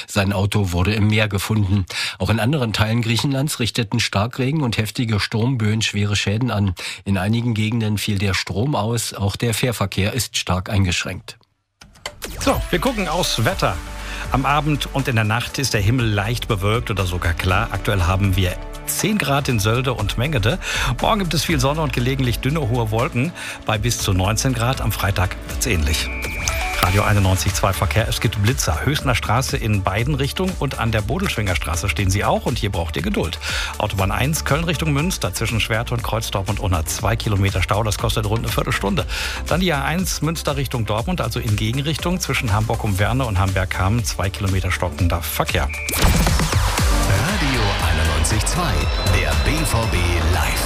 Sein Auto wurde im Meer gefunden. Auch in anderen Teilen Griechenlands richteten Starkregen und heftige Sturmböen schwere Schäden an. In einigen Gegenden fiel der Strom aus. Auch der Fährverkehr ist stark eingeschränkt. So, wir gucken aufs Wetter. Am Abend und in der Nacht ist der Himmel leicht bewölkt oder sogar klar. Aktuell haben wir 10 Grad in Sölde und Mengede. Morgen gibt es viel Sonne und gelegentlich dünne, hohe Wolken. Bei bis zu 19 Grad am Freitag wird es ähnlich. Radio 91.2 Verkehr. Es gibt Blitzer. Höchstner Straße in beiden Richtungen und an der Bodelschwinger Straße stehen sie auch. Und hier braucht ihr Geduld. Autobahn 1, Köln Richtung Münster, zwischen Schwerte und Kreuzdorf und Unna. 2 Kilometer Stau, das kostet rund eine Viertelstunde. Dann die A1, Münster Richtung Dortmund, also in Gegenrichtung, zwischen Hamburg-Umwerne und Hamburg-Hamm. 2 Kilometer stockender Verkehr. Radio 91.2, der BVB live.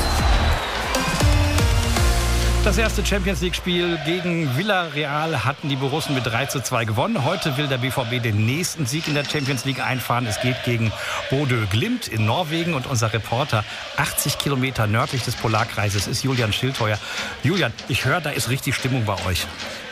Das erste Champions-League-Spiel gegen Villarreal hatten die Borussen mit 3:2 gewonnen. Heute will der BVB den nächsten Sieg in der Champions League einfahren. Es geht gegen Bodø Glimt in Norwegen und unser Reporter 80 Kilometer nördlich des Polarkreises ist Julian Schildheuer. Julian, ich höre, da ist richtig Stimmung bei euch.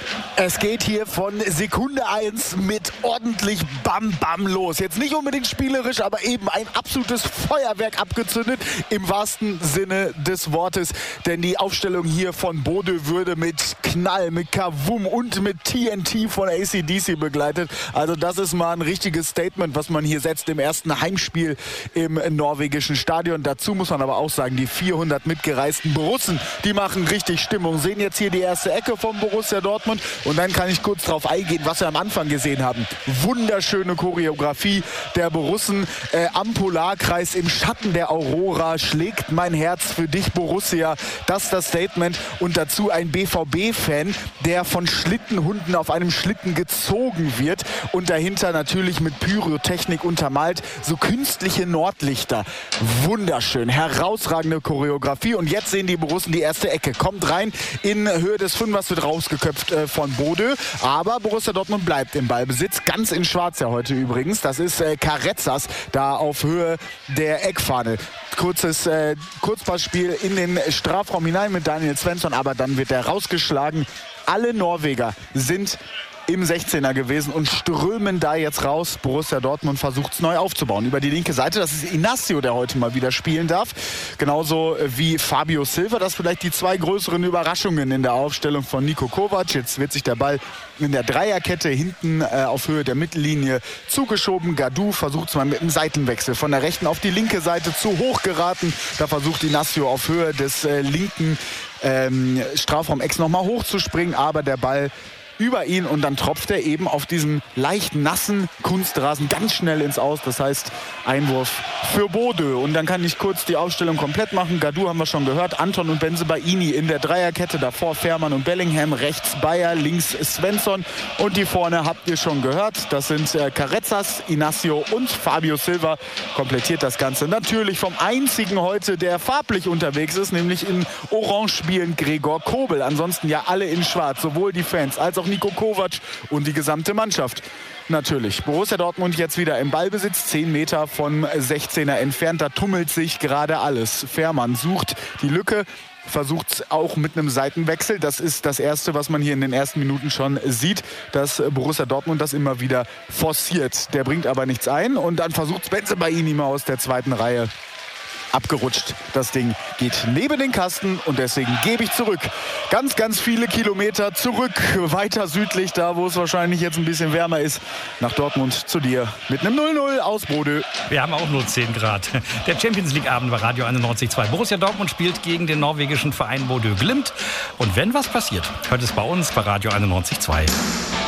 Es geht hier von Sekunde 1 mit ordentlich Bam Bam los. Jetzt nicht unbedingt spielerisch, aber eben ein absolutes Feuerwerk abgezündet im wahrsten Sinne des Wortes. Denn die Aufstellung hier von Bodø würde mit Knall, mit Kavum und mit TNT von AC/DC begleitet. Also das ist mal ein richtiges Statement, was man hier setzt im ersten Heimspiel im norwegischen Stadion. Dazu muss man aber auch sagen, die 400 mitgereisten Borussen, die machen richtig Stimmung. Sehen jetzt hier die erste Ecke vom Borussia Dortmund. Und dann kann ich kurz darauf eingehen, was wir am Anfang gesehen haben. Wunderschöne Choreografie der Borussen am Polarkreis im Schatten der Aurora. Schlägt mein Herz für dich, Borussia. Das ist das Statement. Und dazu ein BVB-Fan, der von Schlittenhunden auf einem Schlitten gezogen wird. Und dahinter natürlich mit Pyrotechnik untermalt. So künstliche Nordlichter. Wunderschön. Herausragende Choreografie. Und jetzt sehen die Borussen die erste Ecke. Kommt rein in Höhe des Fünfers, wird rausgeköpft von Bodø, aber Borussia Dortmund bleibt im Ballbesitz, ganz in Schwarz ja heute übrigens. Das ist Carrezzas da auf Höhe der Eckfahne. Kurzes Kurzpassspiel in den Strafraum hinein mit Daniel Svensson, aber dann wird er rausgeschlagen. Alle Norweger sind im 16er gewesen und strömen da jetzt raus. Borussia Dortmund versucht es neu aufzubauen. Über die linke Seite, das ist Inacio, der heute mal wieder spielen darf. Genauso wie Fabio Silva. Das vielleicht die 2 größeren Überraschungen in der Aufstellung von Niko Kovac. Jetzt wird sich der Ball in der Dreierkette hinten auf Höhe der Mittellinie zugeschoben. Gadou versucht es mal mit einem Seitenwechsel von der rechten auf die linke Seite, zu hoch geraten. Da versucht Inacio auf Höhe des linken Strafraum-Ecks nochmal hochzuspringen, aber der Ball über ihn und dann tropft er eben auf diesen leicht nassen Kunstrasen ganz schnell ins Aus. Das heißt Einwurf für Bodø. Und dann kann ich kurz die Aufstellung komplett machen. Gadou haben wir schon gehört. Anton und Bensebaini in der Dreierkette. Davor Fährmann und Bellingham. Rechts Bayer, links Svensson. Und die vorne habt ihr schon gehört. Das sind Carrezzas, Inacio und Fabio Silva. Komplettiert das Ganze natürlich vom einzigen heute, der farblich unterwegs ist, nämlich in Orange spielend Gregor Kobel. Ansonsten ja alle in Schwarz. Sowohl die Fans als auch Niko Kovac und die gesamte Mannschaft. Natürlich. Borussia Dortmund jetzt wieder im Ballbesitz, 10 Meter vom 16er entfernt. Da tummelt sich gerade alles. Fährmann sucht die Lücke, versucht es auch mit einem Seitenwechsel. Das ist das Erste, was man hier in den ersten Minuten schon sieht, dass Borussia Dortmund das immer wieder forciert. Der bringt aber nichts ein und dann versucht Bensebaini mal aus der zweiten Reihe. Abgerutscht. Das Ding geht neben den Kasten und deswegen gebe ich zurück. Ganz, ganz viele Kilometer zurück, weiter südlich, da wo es wahrscheinlich jetzt ein bisschen wärmer ist, nach Dortmund zu dir mit einem 0:0 aus Bodø. Wir haben auch nur 10 Grad. Der Champions-League-Abend bei Radio 91.2. Borussia Dortmund spielt gegen den norwegischen Verein Bodø Glimt. Und wenn was passiert, hört es bei uns bei Radio 91.2.